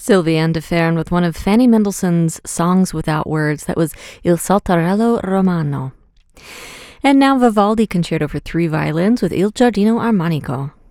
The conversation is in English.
Sylvia Andefern with one of Fanny Mendelssohn's songs without words. That was Il Saltarello Romano. And now Vivaldi Concerto for 3 violins with Il Giardino Armonico.